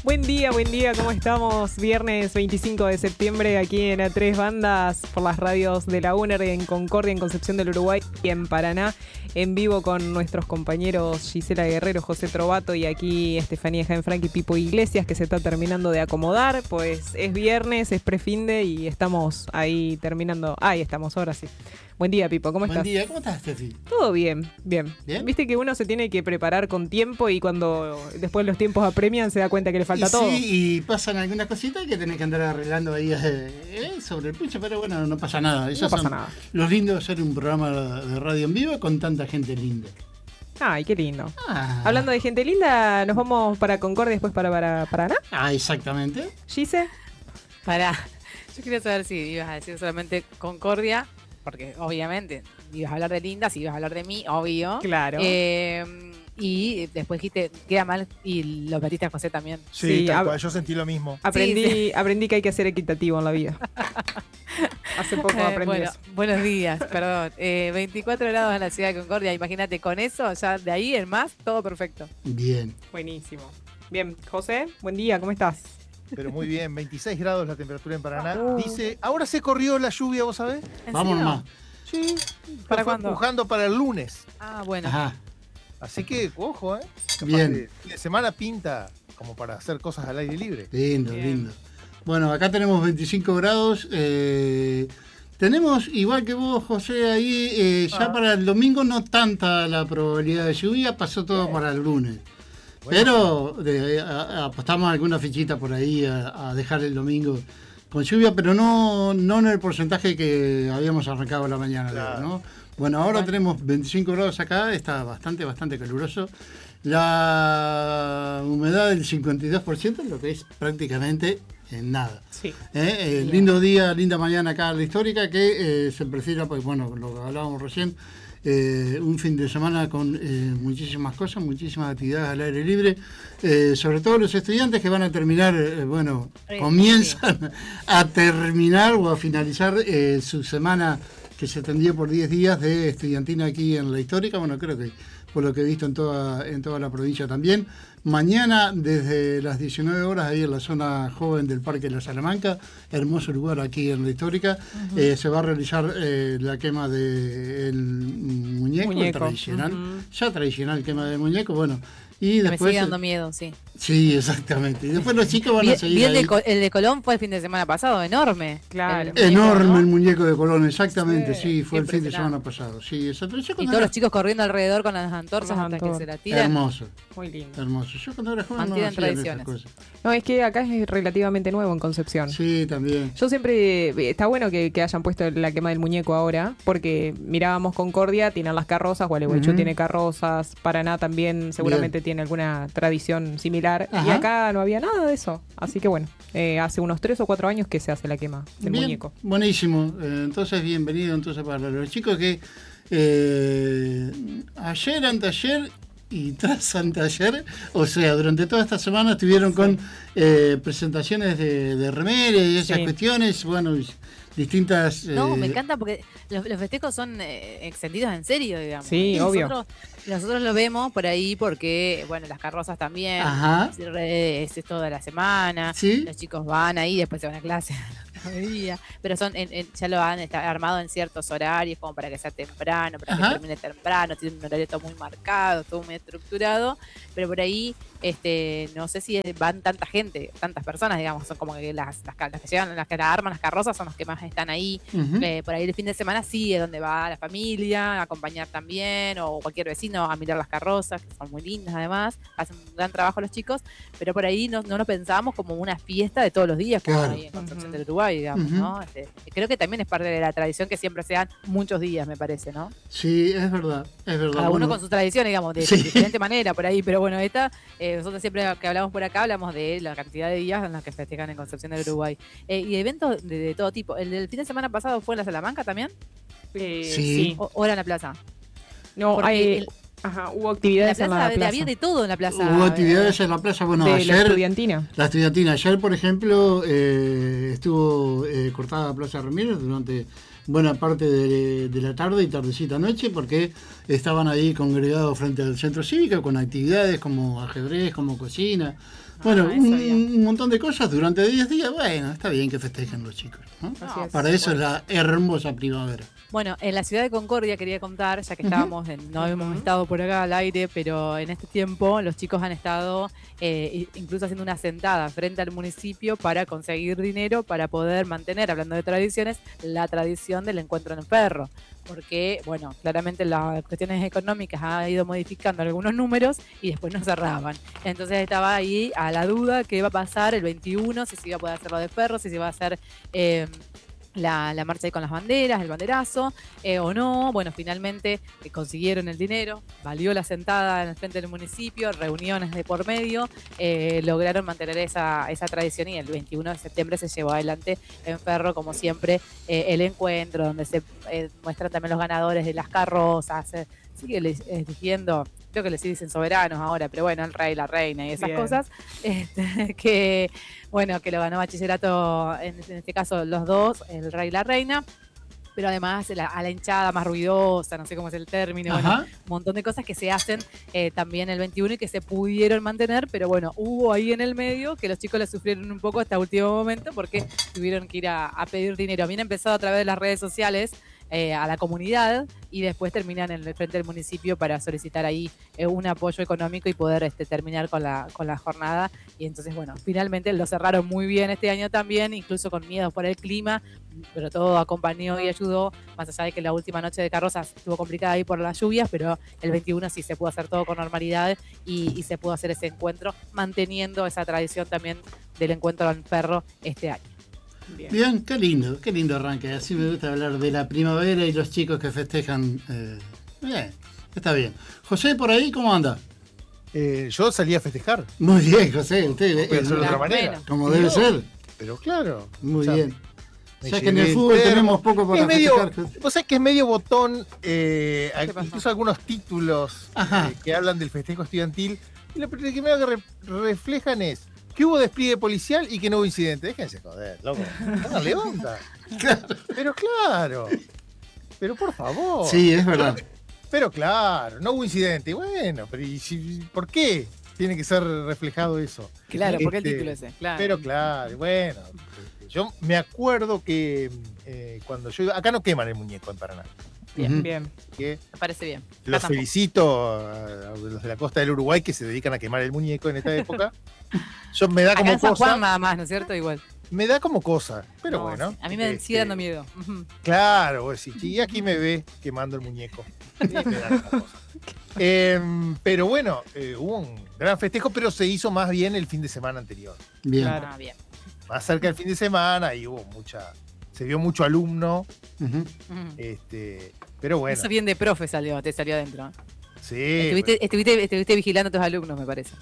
Buen día, ¿cómo estamos? Viernes 25 de septiembre aquí en A3 Bandas por las radios de la UNER en Concordia, en Concepción del Uruguay y en Paraná, en vivo con nuestros compañeros Gisela Guerrero, José Trovato y aquí Estefanía Jaén-Frank y Pipo Iglesias, que se está terminando de acomodar, pues es viernes, es prefinde y estamos ahí terminando. Ahí estamos, ahora sí. Buen día, Pipo, ¿cómo estás? Buen día, ¿cómo estás, Steffi? Todo bien, bien. Viste que uno se tiene que preparar con tiempo y cuando después los tiempos apremian se da cuenta que le falta todo. Sí, y pasan algunas cositas que tenés que andar arreglando ahí sobre el pincho, pero bueno, no pasa nada. No pasa nada. Los lindos de hacer un programa de radio en vivo con tanta gente linda. Ay, qué lindo. Hablando de gente linda, nos vamos para Concordia, después para Paraná. Exactamente. Gise. Pará, yo quería saber si ibas a decir solamente Concordia, porque obviamente ibas a hablar de Lindas, ibas a hablar de mí, obvio. Claro. Y después dijiste, queda mal, y lo metiste a José también. Sí, tal cual, yo sentí lo mismo. Aprendí que hay que ser equitativo en la vida. Hace poco aprendí eso. Buenos días, perdón. 24 grados en la ciudad de Concordia, imagínate, con eso, ya de ahí en más, todo perfecto. Bien. Buenísimo. Bien, José, buen día, ¿cómo estás? Pero muy bien, 26 grados la temperatura en Paraná. Dice, ahora se corrió la lluvia, ¿vos sabés? Vamos nomás. Sí. ¿Para fue cuándo? Empujando para el lunes. Ah, bueno. Ajá. Así que, ojo, Capaz Bien. de semana pinta como para hacer cosas al aire libre. Lindo, Bien. lindo. Bueno, acá tenemos 25 grados. Tenemos, igual que vos, José, ahí ya para el domingo no tanta la probabilidad de lluvia, pasó todo para el lunes. Bueno. Pero apostamos alguna fichita por ahí a dejar el domingo con lluvia, pero no en el porcentaje que habíamos arrancado la mañana, Claro. ¿no? Bueno, ahora tenemos 25 grados acá, está bastante caluroso. La humedad del 52%, lo que es prácticamente nada. Sí. Lindo día, linda mañana acá en la Histórica, que se perfila, pues bueno, lo que hablábamos recién, un fin de semana con muchísimas cosas, muchísimas actividades al aire libre, sobre todo los estudiantes que van a terminar, comienzan a terminar o a finalizar su semana que se extendió por 10 días de estudiantina aquí en la Histórica. Bueno, creo que por lo que he visto en toda la provincia también. Mañana desde las 19 horas ahí en la zona joven del Parque de la Salamanca, hermoso lugar aquí en la Histórica, se va a realizar la quema del muñeco. El tradicional, ya tradicional quema del muñeco, bueno. Y Me después, sigue dando miedo, sí. Sí, exactamente. Y después los chicos van a seguir ahí. El de Colón fue el fin de semana pasado, enorme. Claro. El muñeco, Enorme, ¿no? el muñeco de Colón, exactamente, sí, fue el fin de Impresionante. semana pasado. Sí, exacto. Yo Y cuando todos era- los chicos corriendo alrededor con las antorchas Las hasta que antorchas. se la tiran. Hermoso, Muy lindo. hermoso. Yo cuando era joven no Mantienen hacía esas tradiciones. cosas. No, es que acá es relativamente nuevo en Concepción. Sí, también. Yo siempre, está bueno que hayan puesto la quema del muñeco ahora, porque mirábamos Concordia, tienen las carrozas, Gualeguaychú tiene carrozas, Paraná también seguramente tiene alguna tradición similar, y Ajá. acá no había nada de eso. Así que bueno, hace unos 3 o 4 años que se hace la quema del Bien, muñeco. buenísimo. Entonces, bienvenido entonces para los chicos que ayer, anteayer y tras anteayer, o sea, durante toda esta semana estuvieron con presentaciones de remeras y esas Sí. cuestiones, bueno, distintas... No, me encanta porque los festejos son extendidos en serio, digamos. Sí, Y obvio. Nosotros lo vemos por ahí porque, bueno, las carrozas también, Ajá. es toda la semana, Sí. los chicos van ahí, después se van a clase al otro día, pero son ya lo han armado en ciertos horarios como para que sea temprano, para que Ajá. termine temprano, tiene un horario todo muy marcado, todo muy estructurado, pero por ahí no sé si van tanta gente, tantas personas, digamos, son como que las que llevan, las que la arman las carrozas son los que más están ahí. Ujú. Por ahí el fin de semana sí es donde va la familia a acompañar también, o cualquier vecino a mirar las carrozas, que son muy lindas además, hacen un gran trabajo los chicos, pero por ahí no lo pensábamos como una fiesta de todos los días, como Claro. ahí en Concepción del Uruguay, digamos, Ujú. ¿no? Creo que también es parte de la tradición que siempre sean muchos días, me parece, ¿no? Sí, es verdad, es verdad. Cada uno Bueno, con su tradición, digamos, de Sí. diferente manera por ahí, pero bueno, nosotros siempre que hablamos por acá hablamos de la cantidad de días en los que festejan en Concepción del Uruguay. Y eventos de todo tipo. ¿El del fin de semana pasado fue en la Salamanca también? Sí. ¿O era en la plaza? No, Porque hubo En la actividades en plaza, la plaza. había de todo en la plaza. Hubo actividades en la plaza, bueno, de la ayer... estudiantina. La estudiantina, ayer por ejemplo estuvo cortada Plaza Ramírez durante buena parte de la tarde y tardecita noche porque estaban ahí congregados frente al centro cívico con actividades como ajedrez, como cocina, Bueno, eso bien. un montón de cosas durante 10 días. Bueno, está bien que festejen los chicos, ¿no? Así es. Para eso es la hermosa primavera. Bueno, en la ciudad de Concordia quería contar, ya que estábamos, no hemos estado por acá al aire, pero en este tiempo los chicos han estado incluso haciendo una sentada frente al municipio para conseguir dinero para poder mantener, hablando de tradiciones, la tradición del encuentro en perro. Porque, bueno, claramente las cuestiones económicas ha ido modificando algunos números y después no cerraban. Entonces estaba ahí a la duda qué iba a pasar el 21, si se iba a poder hacer lo de perros, si se iba a hacer la marcha ahí con las banderas, el banderazo, o no. Bueno, finalmente consiguieron el dinero, valió la sentada en el frente del municipio, reuniones de por medio, lograron mantener esa tradición y el 21 de septiembre se llevó adelante en Ferro, como siempre, el encuentro donde se muestran también los ganadores de las carrozas, sigue eligiendo, creo que les dicen soberanos ahora, pero bueno, el rey, la reina y esas Bien. cosas, que bueno, que lo ganó bachillerato, en este caso los dos, el rey y la reina, pero además a la hinchada más ruidosa, no sé cómo es el término, bueno, un montón de cosas que se hacen también el 21 y que se pudieron mantener, pero bueno, hubo ahí en el medio que los chicos le sufrieron un poco hasta último momento porque tuvieron que ir a pedir dinero. Habían empezado a través de las redes sociales a la comunidad y después terminan en el frente del municipio para solicitar ahí un apoyo económico y poder terminar con la jornada. Y entonces, bueno, finalmente lo cerraron muy bien este año también, incluso con miedo por el clima, pero todo acompañó y ayudó, más allá de que la última noche de carrozas estuvo complicada ahí por las lluvias, pero el 21 sí se pudo hacer todo con normalidad y se pudo hacer ese encuentro, manteniendo esa tradición también del encuentro en perro este año. Bien, qué lindo arranque. Así me gusta hablar de la primavera y los chicos que festejan. Bien, está bien. José, por ahí, ¿cómo anda? Yo salí a festejar. Muy bien, José. Usted, Voy a hacerlo de otra Bueno. manera. como debe ser. Pero claro. Muy o sea, bien. me Ya que en llevé el fútbol termo. tenemos poco para Es medio, festejar. vos sabés que es medio botón, pasó? incluso algunos títulos Ajá. que hablan del festejo estudiantil, y lo primero que reflejan es que hubo despliegue policial y que no hubo incidente. Déjense joder, loco. Pónganle onda. Pero claro. Pero por favor. Sí, es verdad. Pero claro, no hubo incidente. Bueno, pero ¿por qué tiene que ser reflejado eso? Claro, porque el Este, título ese, claro. Pero claro, bueno. Yo me acuerdo que cuando yo iba. Acá no queman el muñeco en Paraná. Ujú. Bien. Que Me parece bien. los Acá tampoco. felicito a los de la costa del Uruguay que se dedican a quemar el muñeco en esta época. Yo me da Acá como en San Juan cosa. nada más, ¿no es cierto? Igual. Me da como cosa. Pero No, bueno. sí. A mí me sigue dando miedo. Ujú. Claro, vos decís, y aquí me ve quemando el muñeco. Y me da como cosa. Pero bueno, hubo un gran festejo, pero se hizo más bien el fin de semana anterior. Bien. Claro. Ah, bien. Más cerca del fin de semana y hubo se vio mucho alumno, Ujú. Ujú. pero bueno, Eso bien de profe te salió adentro. sí. Estuviste vigilando a tus alumnos, me parece.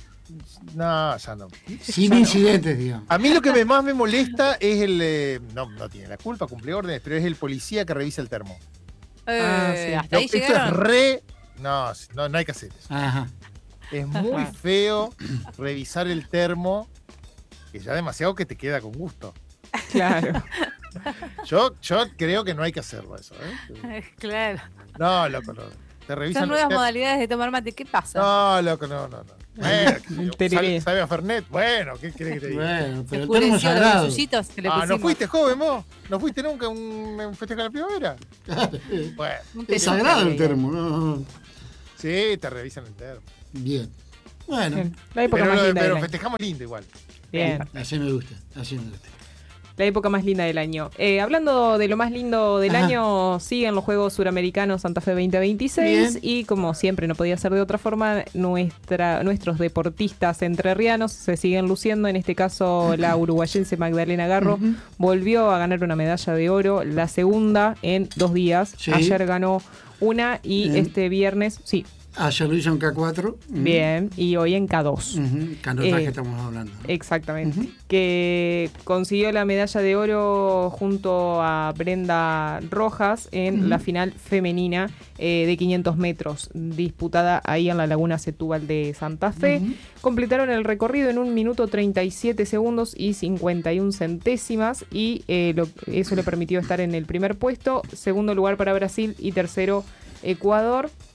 No, ya no. Sin incidentes, digamos. A mí lo que más me molesta es no tiene la culpa, cumple órdenes, pero es el policía que revisa el termo. Sí. Hasta ahí Esto es llegaron. no hay que hacer eso. Ajá. Es muy feo revisar el termo, que ya demasiado que te queda con gusto. Claro. Yo creo que no hay que hacerlo eso, ¿eh? Claro. No, loco, no. Te revisan Son los nuevas termos. modalidades de tomar mate. ¿Qué pasa? No, loco, no. Bueno, qué sé yo, Tereré. sabe a Fernet. Bueno, ¿qué querés que te diga? Bueno, Se pero el termo oscureció los sagrado. yuyitos que le ¿No pusimos. fuiste joven vos? ¿No fuiste nunca a un festejo de la primavera? Bueno, Un Es termo sagrado el que- termo. No. sí, te revisan el termo. Bien. Bueno, Bien. La época Pero, más linda del pero año. festejamos lindo igual. Bien. así me gusta. Así me gusta. La época más linda del año. Hablando de lo más lindo del Ajá. año, siguen los Juegos Suramericanos Santa Fe 2026 Bien. y como siempre no podía ser de otra forma, nuestros deportistas entrerrianos se siguen luciendo. En este caso, la uruguayense Magdalena Garro Ujú. volvió a ganar una medalla de oro, la segunda en 2 días. Sí. Ayer ganó una y Bien. este viernes, sí, Ayer lo hizo en K4. bien, y hoy en K2. Canotaje Eh, estamos hablando. Exactamente. Ujú. Que consiguió la medalla de oro junto a Brenda Rojas en Ujú. la final femenina de 500 metros, disputada ahí en la Laguna Setúbal de Santa Fe. Ujú. Completaron el recorrido en 1 minuto 37 segundos y 51 centésimas y eso le permitió estar en el primer puesto, segundo lugar para Brasil y tercero Ecuador.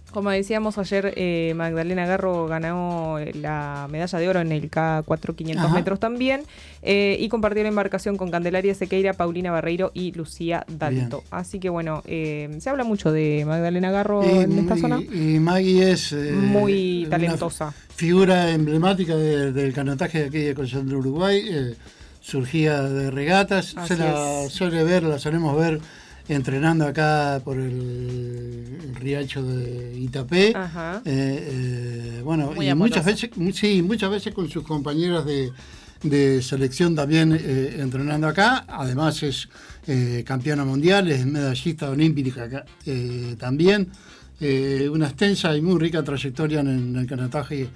Como decíamos ayer, Magdalena Garro ganó la medalla de oro en el K4 500 metros también, y compartió la embarcación con Candelaria Sequeira, Paulina Barreiro y Lucía Dalto. Bien. Así que bueno, se habla mucho de Magdalena Garro en esta zona. Y Maggie es muy talentosa. Figura emblemática del canotaje de aquí de Concepción de Uruguay. Surgía de regatas, la solemos ver entrenando acá por el riacho de Itapé. Bueno, y muchas veces con sus compañeros de selección también entrenando acá. Además es campeona mundial, es medallista olímpica acá, también. Una extensa y muy rica trayectoria en el canotaje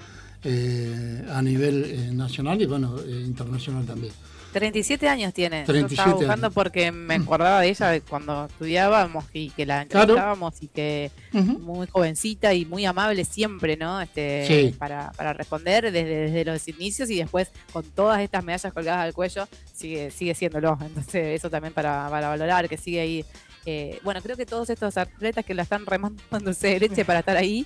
a nivel nacional y bueno, internacional también. 37 años tiene. 37 Yo estaba buscando años. porque me acordaba de ella de cuando estudiábamos y que la entrevistábamos y que muy jovencita y muy amable siempre, ¿no? Para responder desde los inicios y después con todas estas medallas colgadas al cuello sigue siéndolo. Entonces eso también para valorar, que sigue ahí. Bueno, creo que todos estos atletas que la están remándose de leche para estar ahí,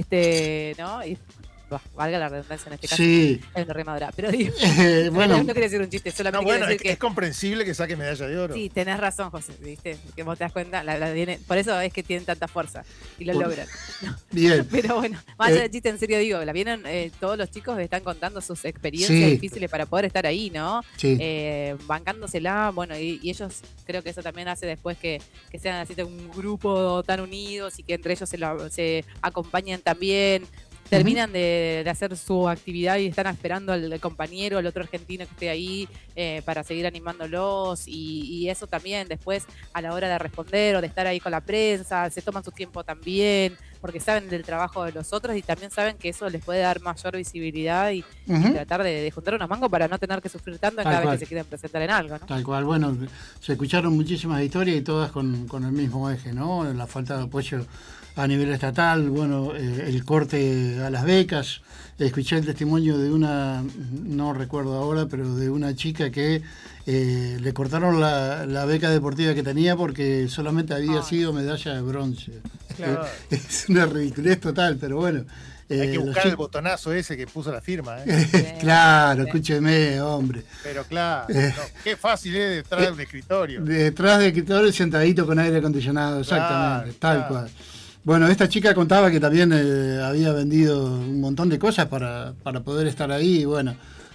¿no? Y valga la redundancia en este caso, es una remadura. Pero digo, no quería decir un chiste, solamente quiero decir que es comprensible que saque medalla de oro. Sí, tenés razón, José, ¿viste? Que vos te das cuenta, por eso es que tienen tanta fuerza y lo logran. Bien. Pero bueno, más allá del chiste, en serio digo, la vienen, todos los chicos están contando sus experiencias difíciles para poder estar ahí, ¿no? Sí. Bancándosela, bueno, y ellos creo que eso también hace después que sean así un grupo tan unidos y que entre ellos se acompañen también. Terminan de hacer su actividad y están esperando al compañero, al otro argentino que esté ahí para seguir animándolos y eso también después a la hora de responder o de estar ahí con la prensa, se toman su tiempo también porque saben del trabajo de los otros y también saben que eso les puede dar mayor visibilidad y tratar de juntar unos mangos para no tener que sufrir tanto cada vez que se quieren presentar en algo, ¿no? Tal cual, bueno, se escucharon muchísimas historias y todas con el mismo eje, ¿no? La falta de apoyo a nivel estatal, bueno, el corte a las becas. Escuché el testimonio de una, no recuerdo ahora, pero de una chica que le cortaron la beca deportiva que tenía porque solamente había sido medalla de bronce. Claro. Es una ridiculez total, pero bueno. Hay que buscar el botonazo ese que puso la firma. Claro, escúcheme, hombre. Pero claro, qué fácil es detrás de un escritorio. Detrás del escritorio sentadito con aire acondicionado, exactamente, tal cual. Bueno, esta chica contaba que también había vendido un montón de cosas para poder estar ahí y bueno,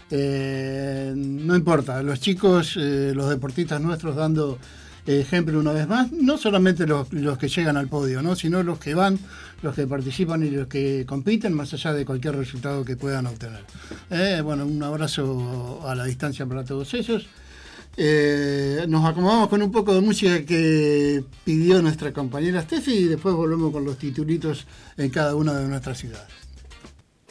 no importa, los chicos, los deportistas nuestros dando ejemplo una vez más, no solamente los que llegan al podio, ¿no? Sino los que van, los que participan y los que compiten, más allá de cualquier resultado que puedan obtener. Bueno, un abrazo a la distancia para todos ellos. Nos acomodamos con un poco de música que pidió nuestra compañera Steffi y después volvemos con los titulitos en cada una de nuestras ciudades.